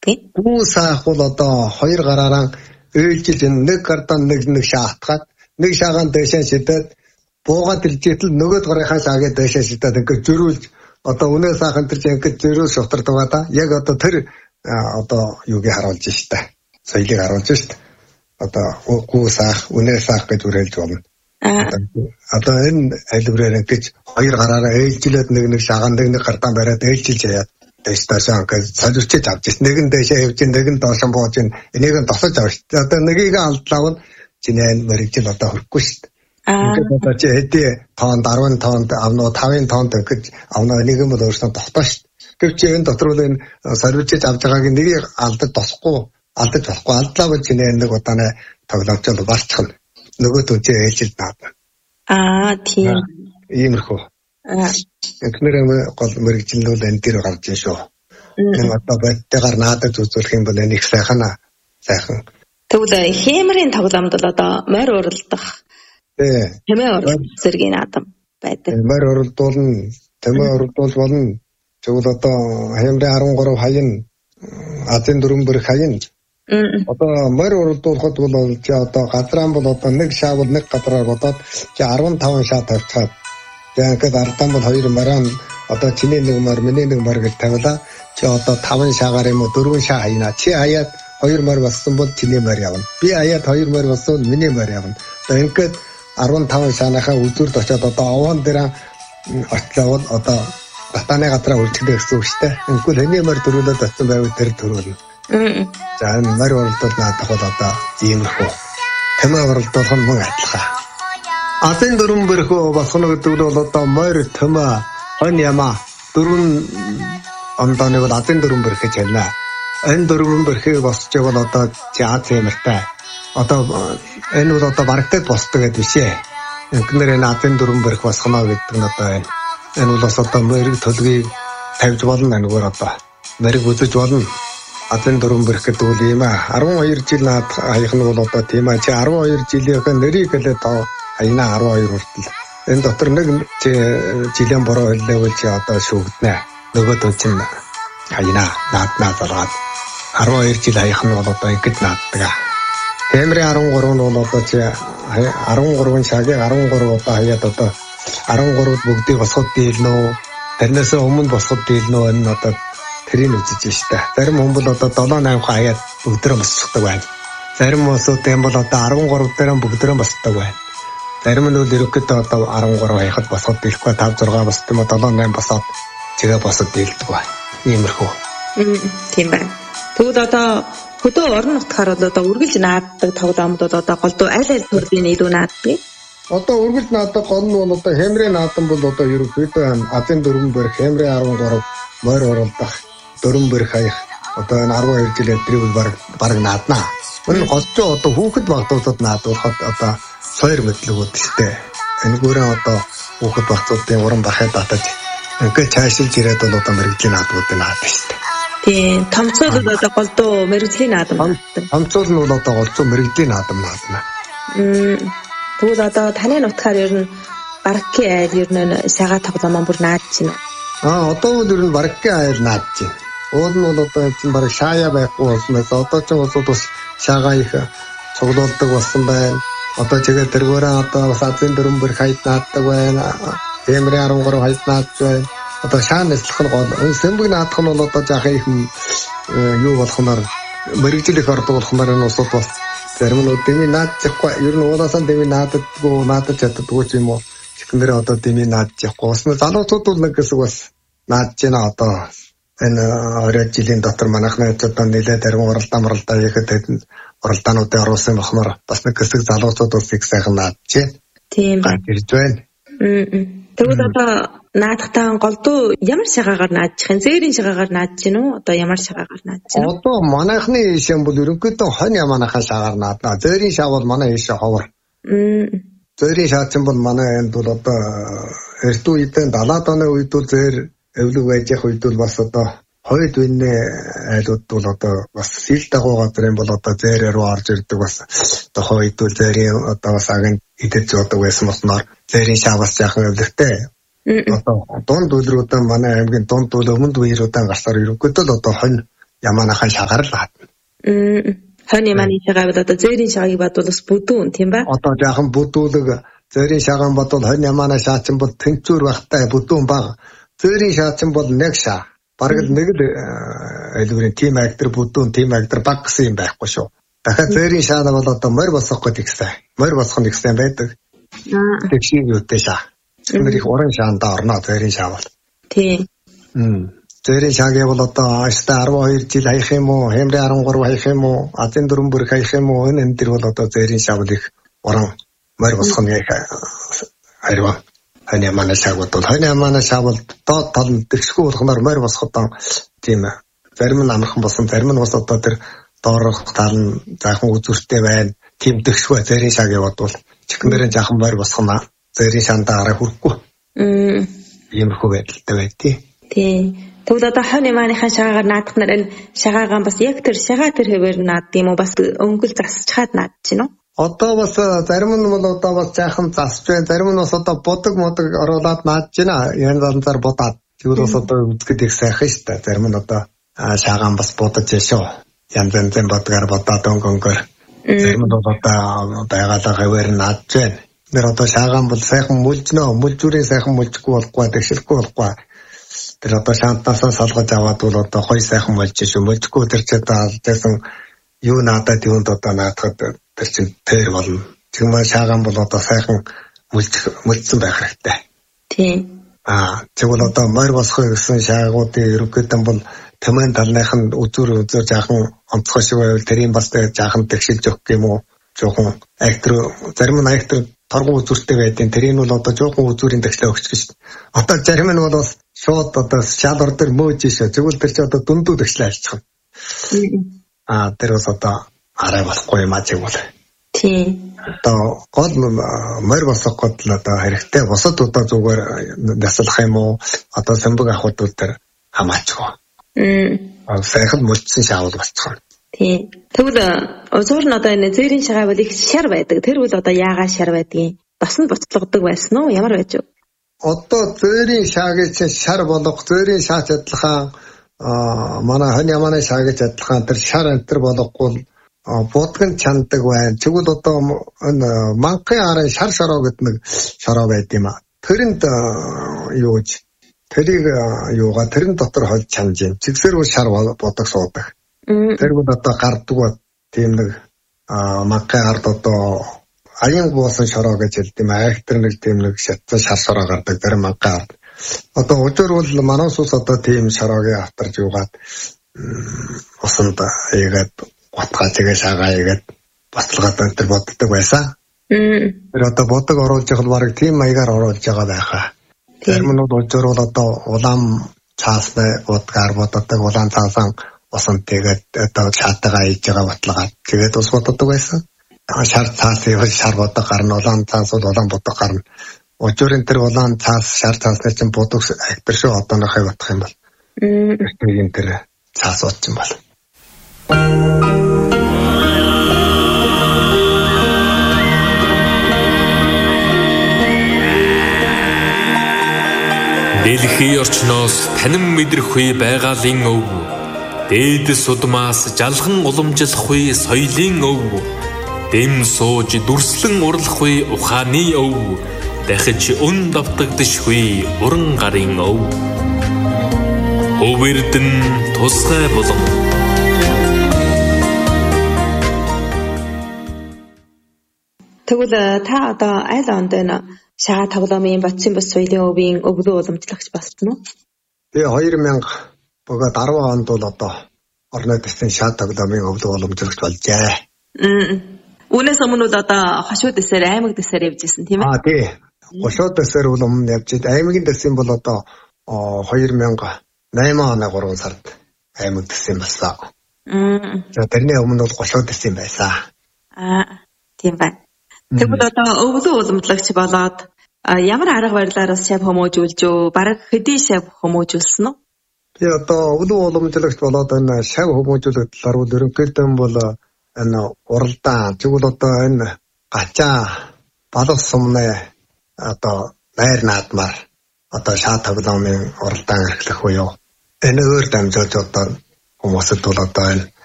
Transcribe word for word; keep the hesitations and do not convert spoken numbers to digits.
нааддаг? Гүү саах бол одоо хоёр гараараа ээлжилж нэг гардан нэг нэг шаатгаад нэг шаагаан дэшээ шидэд буугаад иржээтэл нөгөөд гарынхаа шаагаа дэшээ шидэд ингээд зөрүүлж одоо үнэ саахан тэр чинь ингээд зөрүүл шутрдаг ба та яг одоо тэр одоо юуг харуулж штэ соёлыг харуулж штэ одоо гүү саах үнэ саах гэж үрэлж байна. Одоо энэ айлбараар ингэж хоёр гараараа ээлжилээд нэг нэг шаагаан нэг нэг гардан бариад ээлжилж яаад дэшtaашаа ингээд солирчиж авч ирсэн. Нэг нь дэшээ явж ин нэг нь доошон бууж ин энийг нь тосож авч. Одоо нэгийг алдлаа нь чинээ мэрэгжил одоо хөрөхгүй шүү дээ. Ингээд одоо чи хэдий тоонд десять тоонд авнаа пять тоонд гэж авнаа нэг юм бол өөрснөө тогтоо шүү дээ. Гэвч энэ дотор бол энэ солирчиж авж байгааг нэгийг алдаж тосхгүй алдаж болохгүй алдлаа бол чинээ нэг удааны тоглоомч барчихна. Нөгөө түнчээ ээлжилд наад. Аа тийм. Иймэрхүү. Эхнэрээ гол мэрэгжлүүд энэ дээр гарч ийн шүү. Энэ одоо байтгаар наадад үзүүлэх юм бол энэ их сайхан сайхан. Тэгвэл хэмрийн тоглоомд бол одоо морь уралдах. Тий. Хэмээ уралдах зэргийн наадам байдаг. Морь уралдуулна, хэмээ уралдуул болно. Тэгвэл одоо хэмрийн десять три хаян Азийн дөрвөн бүрх хаян. Одоо морь уралдуулахад бол чи одоо газраан бол одоо нэг шаавал нэг газраар бодоод чи quinze шаа тавьчихад тэгээд ардсан бол хоёр маран одоо чиний нэг мар миний нэг мар гэж тавилаа. Чи одоо five шаагаар юм уу four шаа хайна. Чи хаяад хоёр мар болсон бол чиний мар явна. Би хаяад хоёр мар болсон миний мар явна. Одоо ингээд quinze шаанахаа үзүүрд очиод одоо овоон дээр очлоо одоо батаны газраа үлдэхтэй гэсэн үг шүү дээ. Ингээд хэний мар төрүүлээд очсон байвал тэр төрүүлнэ. За энэ мар уралдуул наадах бол одоо иймэрхүү. Тэмээ уралдуулах нь мөн адилхан. Азийн дөрвөн бүрх босгоно гэдэг нь бол одоо морь тэмээ хон яма дөрвөн ондооны бол азийн дөрвөн бүрх гэж хэлнэ. Энэ дөрвөн бүрхийг босч байвал одоо Аз хэмэртэй. Одоо энэ бол одоо барагтад босдог гэдэг биш ээ. Ингээр энэ азийн дөрвөн бүрх босгоно гэдэг нь одоо энэ. Энэ бол бас одоо морийг төлгийг тавьж болно нөгөө одоо морийг үзэж болно. Азийн дөрвөн бүрх гэдэг үл юм аа. twelve жил наад хаях нь бол одоо тийм аа. Чи twelve жилийнхээ нэрийг хэлээд тоо хаяна twelve хүртэл. Энэ дотор нэг жилийн бороо хэлээвэл чи одоо шүүгднэ. Нөгөө тоо чин хаяна наад наад зараад twelve жил хаях нь бол одоо ингэж нааддаг. Хэмрийн thirty three нь бол одоо чи thirty-three шагийн thirty-three одоо хаяад одоо thirty-three бүгдийг босгоод дийлнэ үү? Тэрнээс өмнө босгоод дийлнэ үү? Энэ одоо тэрийг үзэж штэ. Зарим хүн бол одоо seven eight хаяад бүгдээрээ босчихдаг байна. Зарим хүмүүсүүд юм бол одоо thirty-three дээрээ бүгдээрээ босдог байна. Зарим нь бол ерөөхдөө одоо thirty-three хаяхад босгоод дийлэхгүй five six босд юм seven eight босоод чигээ босоод дийлдэг байна. Иймэрхүү. Тийм байна. Тэгвэл одоо хөдөө орон нутгаар бол одоо үргэлж нааддаг тоглоомдод одоо голдуу аль аль төрлийн илүү нааддаг? Одоо үргэлж нааддаг гол нь бол одоо хэмрээ наадам бол одоо ерөөхдөө Азийн дөрвөн бүрх хэмрээ thirty-three морь уралдах дөрвөн бүрх хаях одоо энэ twelve жилийн трибл баг баг нааднаа. Энэ голчоо одоо хүүхэд багтуудад наадуулахад одоо сойр мэдлэгүүд штэ. Энэ гүрэн одоо хүүхэд багтуудын уран бахад татаж ингээд цаашилж ирээд бол одоо мэрэгжлийн наадуудыг наадаг штэ. Тийм, томцол бол одоо голдуу мэрэгжлийн наадам нааддаг. Томцол нь бол одоо голдуу мэрэгжлийн наадам наадна. Мм. Тэгвэл одоо таны нутгаар ер нь баракки айл ер нь сагаа тоглоомон бүр наадж байна. Аа, одоо бол ер нь баракки айл наадж байна. Уул нь бол одоо энэ бараг шаая байхгүй болсноос одоо ч бас шагаа их цуглуулдаг болсон байна. Одоо тэгээд тэргээрээ одоо бас Азийн дөрвөн бүрх хайд нааддаг байна. Хэмрээ thirty-three хайд наадж байна. Одоо шаан нэслэх нь гол. Энэ сэмбэг наадах нь бол одоо жаахан их юу болохноор мэрэгжил их ордог болохноор энэ усууд бол зарим нь дэмий наадчихгүй. Ер нь уулаасаа дэмий нааддаггүй, наадаж чаддаггүй ч юм уу. Чихнэрээ одоо дэмий наадчихгүй. Уснаа залуучууд бол нэг хэсэг бас наадж байна одоо. Энэ орой жилийн дотор манайхны одоо нэлээд зарим уралдаан муралдаа хийхэд тэдэнд уралдаануудын оруулсан бахмаар бас нэг хэсэг залуучууд бас их сайхан наадчихэ. Тийм байна. Ирж байна. Мм. Тэгвэл одоо наадахтаа голдуу ямар шагаагаар наадчих юм? Зээрийн шагаагаар наадж гин үү? Одоо ямар шагаагаар наадж гин үү? Одоо манайхны ишэн бол ерөнхийдөө хонь яманахаа шагаар наадна. Зээрийн шаг бол манай ишээ ховор. Мм. Зээрийн шаачин бол манай энд бол одоо эрт үеийн далаад оны үед бол зээр эвлэг байж явах үед бол бас одоо хойд үнэ айлууд бол одоо бас сил дагуу газар юм бол одоо зээрээ рүү орж ирдэг бас одоо хойд бол зээрийн одоо бас агент идэж зоодог байсан болохоор зээрийн шаа бас яхан эвлэгтэй. Одоо дунд үйлрүүдэн манай аймгийн дунд үйл өмнөд үеэрүүдэн гарсаар ерөнхийдөө л одоо хонь ямаанахан шагаар л хатна. Хойны ямааны шагаа бол одоо зөөрийн шагааг бодвол бас бүдүүн тийм ба? Одоо жаахан бүдүүлэг зөөрийн шагаан бодвол хойны ямаана шаачин бол тэнцвэр багтай бүдүүн баг. Зөөрийн шаачин бол нэг шаа. Бараг л нэг л айлгэрийн тим актер бүдүүн тим актер баг гэсэн юм байхгүй шүү. Дахиад зөөрийн шаана бол одоо морь босгох гэдэг ихсэн. Морь босгох нэг ихсэн байдаг. Аа. Тэг шиг юутэй шаа. Тэр их уран шаанда орно зөөрийн шаа бол. Тийм. Мм. Зөөрийн шаагийн бол одоо аштай арван хоёр жил хаях юм уу, хэмрээ арван гурав хаях юм уу, азийн дөрвөн бүр хаях юм уу, энэ энэ бол одоо зөөрийн шаа бол их уран морь босгох нэг харьяа. Хойны ямааны шааг бол хойны ямааны шааг бол доод тал дэвшгүй болгоноор морь босгох тийм ээ. Зарим нь амархан болсон, зарим нь бас одоо тэр доорох тал нь заахан үзүүртэй байна. Тийм дэвшгүй зөөрийн шаагийн бодвол чихнэрэн жаахан морь босгоно. Зөөрийн шаандаа гараа хүрхгүй. Мм. Иймэрхүү байдалтай байдгийг. Тийм. Тэгвэл одоо хойны ямааныхаа шагаагаар наадах нар энэ шагаагаан бас яг тэр шагаа тэр хэвээр наад юм уу бас өнгөл засчхаад наад чинь үү? Одоо бас зарим нь бол одоо бас жаахан засч байна. Зарим нь бас одоо бодог модог оруулаад наадж байна. Янз янзаар бодаад. Тэгвэл бас одоо үзэхэд их сайхан шүү дээ. Зарим нь одоо шагаан бас бодож яшаа. Янз янзын бодгаар бодоод өнгөнгөр. Зарим нь бол одоо байгалаа хэвээр наадж байна. Нэр одоо шагаан бол сайхан мүлжнөө. Мүлжүүрийн сайхан мүлжихгүй болохгүй, дэвшилгүй болохгүй. Тэр одоо шантаасаа салгаж аваад бол одоо хой сайхан болж шүү. Мүлжихгүй тэр ч одоо алжсэн юу наадаад юунд одоо наадахад тэр чинь тэр болно. Тэгмээ шагаан бол одоо сайхан мүлжих мүлжсэн байх хэрэгтэй. Тийм. Аа, тэгвэл одоо морь босгох гэсэн шаагуудын ерөнхийдөө бол тэмээн талных нь үзүр үзүр жаахан онцгой шиг байвал тэрийн бас жаахан тэгшилж өгөх юм уу? Жоохон актер зарим нь актер торгон үзүртэй байдیں۔ Тэрийн бол одоо жоохон үзүрийн тэгшлээ өгч гэж. Одоо зарим нь бол бас шууд одоо шалгар дээр мөөж шүү. Тэгвэл тэр чи одоо дундуу тэгшлээ альчихна. Аа, тэр бас одоо арай болохгүй юм аа тэгвэл. Тийм. Одоо гол морь босгох гол одоо хэрэгтэй. Босод одоо зүгээр наслах юм уу? Одоо самбаг авахд бол тэр хамаачгүй. Мм. Аа, сайхан мөлцсөн шаавал болчихно. Тийм. Тэгвэл узуур нь одоо энэ зөөрийн шагаа бол их шар байдаг. Тэр бол одоо яагаад шар байдгийг бас нь буцлагдаг байсан уу? Ямар байж вэ? Одоо зөөрийн шаагийн чинь шар болох зөөрийн шаач адилхан аа манай хань ямааны шаагийн адилхан тэр шар антер болохгүй будган чандаг байна. Тэгвэл одоо энэ манхын арын шар шороо гэдэг нэг шороо байд юм аа. Тэрэнд юуж тэрийг юугаа тэрэн дотор хол чанж юм. Зэгсэр шар бодог суудаг. Тэр бол одоо гарддаг тийм нэг манхын ард одоо аян буусан шороо гэж хэлдэг юм. Актер нэг тийм нэг шатсан шар шороо гардаг тэр манхын ард. Одоо өдөр бол манай сус одоо тийм шороогийн автарж юугаад усанд ийгээд утгаа тэгээ шагаа ийгээд баталгаад өнтер боддог байсан. Тэр одоо бодог оруулж явах баг тийм маягаар оруулж байгаа байхаа. Зарим нь өдөр бол одоо улаан цаасны утгаар боддог улаан цаасан усан тэгээд одоо шаатагаа ийж байгаа баталгаад тэгээд ус боддог байсан. Шар цаас явал шар бодог гарна, улаан цаас бол улаан бодог гарна. Өчигдөр тэр улаан цаас шар цаасны чинь бодог актер шүү одоо нөхөй батах юм бол. Тэр тэр цаас ууч юм бол. Дэлхийн орчноос танин мэдрэхгүй байгалийн өв. Дээдэс удмаас жалхан уламжлахгүй соёлын өв. Дэм сууж дүрслэн урлахгүй ухааны өв. Дахиж өн давтагдшгүй уран гарын өв. Өвөрдөн тусгай болон. Тэгвэл та одоо аль онд энэ шагаа тоглоомын Батсын бас соёлын өвийн өвлөө уламжлагч болсон уу? Тэгээ хоёр мянга богод арван онд бол одоо орны дэсийн шаа тоглоомын өвлөө уламжлагч болжээ. Мм. Үүнээс өмнө бол одоо хошуу дэсээр аймаг дэсээр явж исэн тийм ээ? Аа тий. Хошуу дэсээр улам явж исэн. Аймгийн дэсийн бол одоо хоёр мянга найман оны гурван сард аймаг дэсийн болсон. Мм. Тэрний өмнө бол хошуу дэсийн байсан. Аа тийм байна. Тэгвэл одоо өвлөө уламжлагч болоод ямар арга барилаар бас шав хүмүүжүүлж үү? Бараг хэдий шав хүмүүжүүлсэн үү? Тэгээ одоо өвлөө уламжлагч болоод энэ шав хүмүүжүүлэх талаар бол ерөнхийдөө бол энэ уралдаан тэгвэл одоо энэ гачаа балах сумны одоо байр наадмаар одоо шаа тоглоомын уралдаан эрхлэх буюу энэ өөр дамжуулж одоо Хүмүүсд бол одоо энэ